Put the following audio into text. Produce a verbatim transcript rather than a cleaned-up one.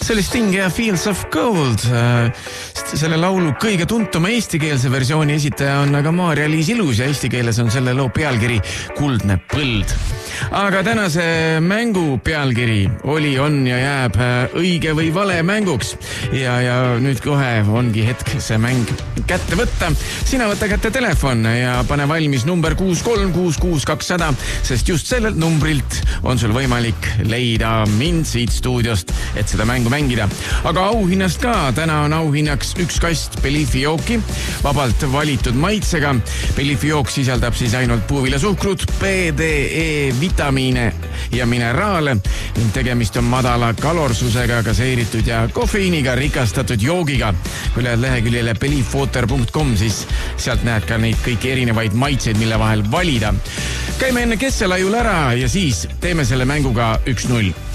see oli Sting ja Fields of Gold. Selle laulu kõige tuntuma eestikeelse versiooni esitaja on aga Maarja-Liis Ilus ja eesti keeles on selle loo pealkiri Kuldne põld. Aga tänase mängu pealkiri oli, on ja jääb õige või vale mänguks. Ja, ja nüüd kohe ongi hetk see mäng kätte võtta. Sina võtta kätte telefon ja pane valmis number kuus kolm kuus kuus kaks null null, sest just sellelt numbrilt on sul võimalik leida mind siit stuudiost, et seda mängu mängida. Aga auhinnast ka. Täna on auhinnaks üks kast Beliefi jooki, vabalt valitud maitsega. Beliefi jook sisaldab siis ainult puuviljasuhkrut, B D E vitamiine ja mineraale. Tegemist on madala kalorsusega, gaseeritud ja kofeiiniga rikastatud joogiga. Kui lähed leheküljele beliefwater punkt com, siis sealt näed ka neid kõiki erinevaid maitseid, mille vahel valida. Käime enne kesselaiul ära ja siis teeme selle mänguga üks null.